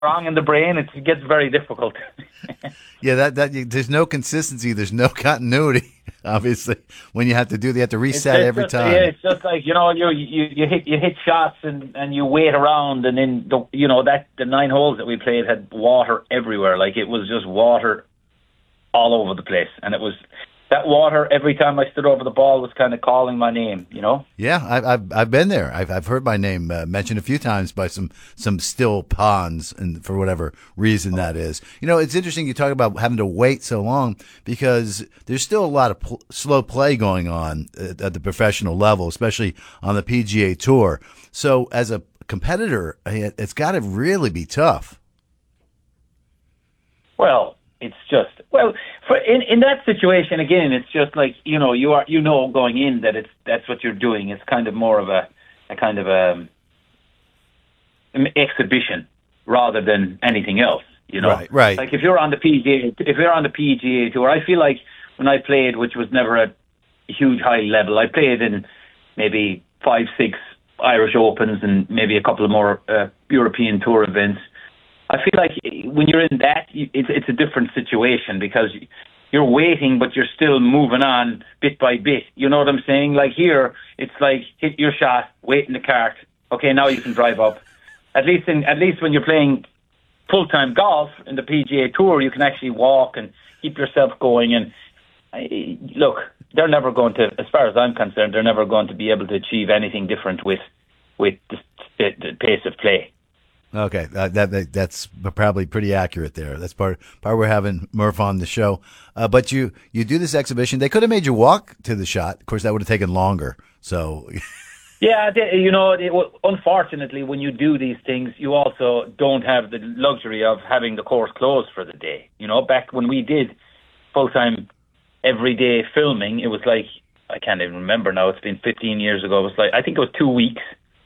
wrong in the brain, it gets very difficult. Yeah, there's no consistency, there's no continuity. Obviously, when you have to you have to reset every time. Yeah, it's just like you hit shots and you wait around, and then the 9 holes that we played had water everywhere. Like, it was just water all over the place, and it was that water every time I stood over the ball was kind of calling my name. Yeah, I've been there. I've heard my name mentioned a few times by some still ponds, and for whatever reason that is. It's interesting you talk about having to wait so long, because there's still a lot of slow play going on at the professional level, especially on the PGA Tour. So as a competitor, it's got to really be tough. Well, it's just in that situation again. It's just like you are going in that that's what you're doing. It's kind of more of a kind of an exhibition rather than anything else. Right. Like if you're on the PGA Tour, I feel like when I played, which was never a huge high level, I played in maybe 5-6 Irish Opens and maybe a couple of more European Tour events. I feel like when you're in that, it's a different situation, because you're waiting, but you're still moving on bit by bit. You know what I'm saying? Like here, it's like hit your shot, wait in the cart. Okay, now you can drive up. At least when you're playing full-time golf in the PGA Tour, you can actually walk and keep yourself going. And look, they're never going to, as far as I'm concerned, they're never going to be able to achieve anything different with the pace of play. Okay, that's probably pretty accurate there. That's part we're having Murph on the show. But you do this exhibition. They could have made you walk to the shot. Of course, that would have taken longer. So, yeah, unfortunately, when you do these things, you also don't have the luxury of having the course closed for the day. Back when we did full-time everyday filming, it was like, I can't even remember now. It's been 15 years ago. It was like, I think it was 2 weeks.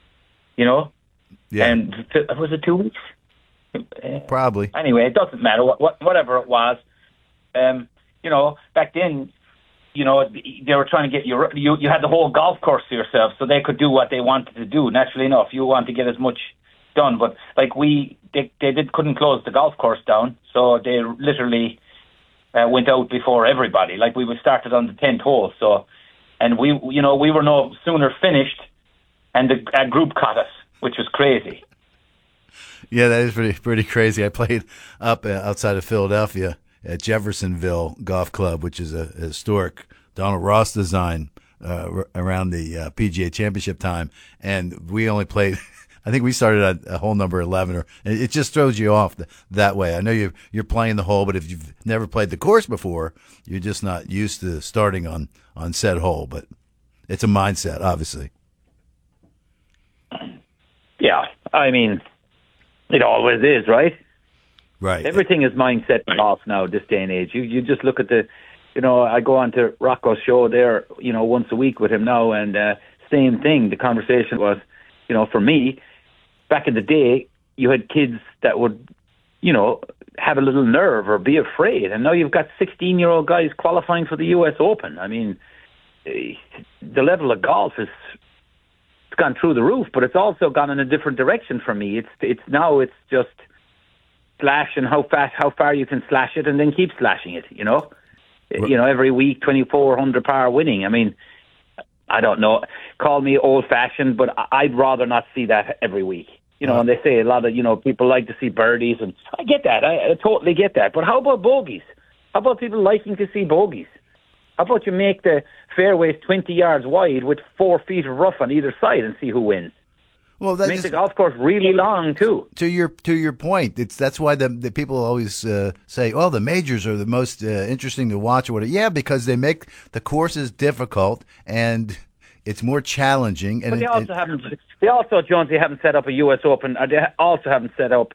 Yeah. And was it 2 weeks? Probably. Anyway, it doesn't matter. Whatever it was. Back then, they were trying to get you had the whole golf course to yourself, so they could do what they wanted to do. Naturally enough, you want to get as much done. But like they couldn't close the golf course down, so they literally went out before everybody. Like we started on the 10th hole, and we were no sooner finished, and a group caught us, which was crazy. Yeah, that is pretty crazy. I played up outside of Philadelphia at Jeffersonville Golf Club, which is a historic Donald Ross design around the PGA Championship time, and we only played. I think we started at a hole number 11, or it just throws you off that way. I know you're playing the hole, but if you've never played the course before, you're just not used to starting on said hole. But it's a mindset, obviously. Yeah, I mean, it always is, right? Right. Everything is mindset off now, this day and age. You just look at I go on to Rocco's show there, once a week with him now, and same thing. The conversation was, for me, back in the day, you had kids that would, have a little nerve or be afraid, and now you've got 16-year-old guys qualifying for the U.S. Open. I mean, the level of golf is gone through the roof, but it's also gone in a different direction for me. It's just slash and how far you can slash it, and then keep slashing it. Every week 24 par winning. I mean, I don't know. Call me old-fashioned, but I'd rather not see that every week. And they say a lot of people like to see birdies, and I get that. I totally get that. But how about bogeys? How about people liking to see bogeys? How about you make the fairways 20 yards wide with 4 feet of rough on either side and see who wins? Well, make the golf course really long too. To your point, that's why the people always say, "Oh, the majors are the most interesting to watch," or whatever. Yeah, because they make the courses difficult and it's more challenging. And but they also haven't. They also, Jonesy, haven't set up a U.S. Open. They also haven't set up,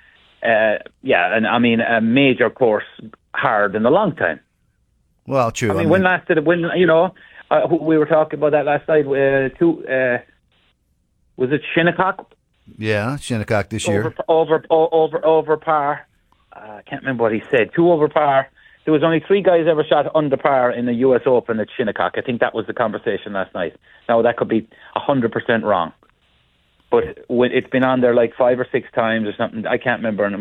a major course hard in a long time. Well, true. I mean, when we were talking about that last night. Was it Shinnecock? Yeah, Shinnecock this year. Over par. I can't remember what he said. 2 over par. There was only 3 guys ever shot under par in the U.S. Open at Shinnecock. I think that was the conversation last night. Now, that could be 100% wrong. but it's been on there like 5 or 6 times or something. I can't remember. And